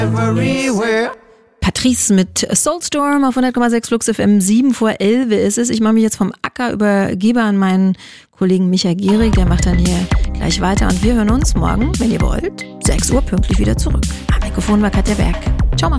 Everywhere. Patrice mit Soulstorm auf 100,6 Flux FM, 7:11 ist es. Ich mache mich jetzt vom Acker, übergebe an meinen Kollegen Micha Gehrig, der macht dann hier gleich weiter. Und wir hören uns morgen, wenn ihr wollt, 6 Uhr pünktlich wieder zurück. Am Mikrofon war Katja Berg.